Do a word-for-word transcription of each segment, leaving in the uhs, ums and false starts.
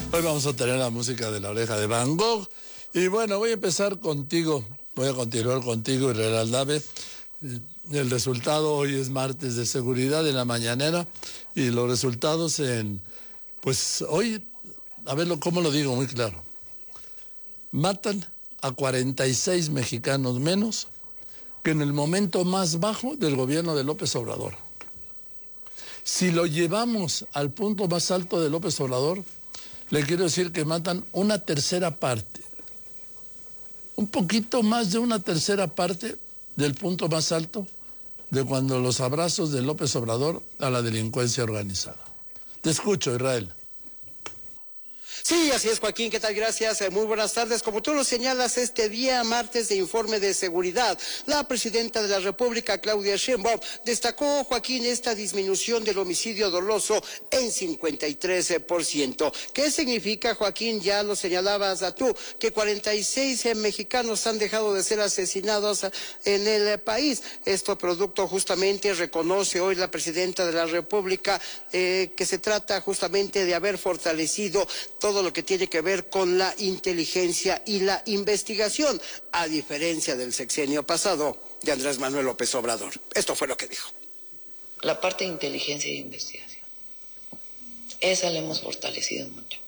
Hoy vamos a tener la música de La Oreja de Van Gogh. Y bueno, voy a empezar contigo, voy a continuar contigo, Israel Aldave. El resultado hoy es martes de seguridad en la mañanera y los resultados en, pues hoy, a ver cómo lo digo muy claro. Matan a cuarenta y seis mexicanos menos que en el momento más bajo del gobierno de López Obrador. Si lo llevamos al punto más alto de López Obrador, le quiero decir que matan una tercera parte, un poquito más de una tercera parte del punto más alto de cuando los abrazos de López Obrador a la delincuencia organizada. Te escucho, Israel. Sí, así es, Joaquín, ¿qué tal? Gracias, muy buenas tardes. Como tú lo señalas, este día martes de informe de seguridad, la presidenta de la República, Claudia Sheinbaum, destacó, Joaquín, esta disminución del homicidio doloso en cincuenta y tres por ciento. ¿Qué significa, Joaquín? Ya lo señalabas a tú, que cuarenta y seis mexicanos han dejado de ser asesinados en el país. Esto producto justamente, reconoce hoy la presidenta de la República, eh, que se trata justamente de haber fortalecido todo lo que tiene que ver con la inteligencia y la investigación, a diferencia del sexenio pasado de Andrés Manuel López Obrador. Esto fue lo que dijo. La parte de inteligencia e investigación, esa la hemos fortalecido mucho.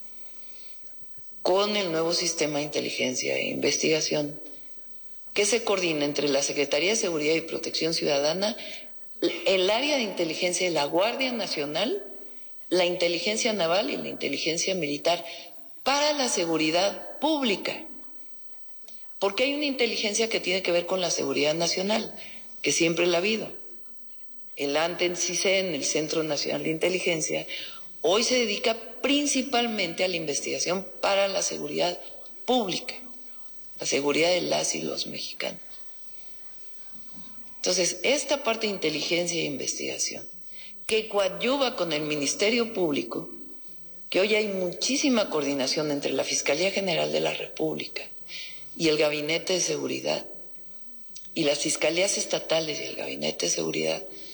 Con el nuevo sistema de inteligencia e investigación, que se coordina entre la Secretaría de Seguridad y Protección Ciudadana, el área de inteligencia de la Guardia Nacional, la inteligencia naval y la inteligencia militar para la seguridad pública. Porque hay una inteligencia que tiene que ver con la seguridad nacional, que siempre la ha habido. El ANTE-CISEN, el Centro Nacional de Inteligencia, hoy se dedica principalmente a la investigación para la seguridad pública, la seguridad de las y los mexicanos. Entonces, esta parte de inteligencia e investigación, que coadyuva con el Ministerio Público, que hoy hay muchísima coordinación entre la Fiscalía General de la República y el Gabinete de Seguridad, y las Fiscalías Estatales y el Gabinete de Seguridad,